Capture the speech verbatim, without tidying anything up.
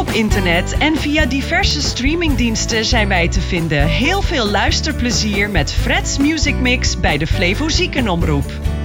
op internet en via diverse streamingdiensten zijn wij te vinden. Heel veel luisterplezier met Fred's Music Mix bij de Flevo Ziekenomroep.